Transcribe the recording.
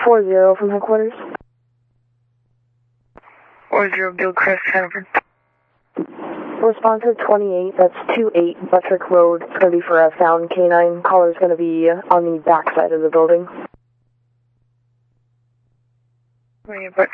4-0 from headquarters. 4-0 Gilchrist, Hanover. Responsive 28, that's 28 Buttrick Road. It's going to be for a found canine. Caller's going to be on the back side of the building. Where are you, Buttrick?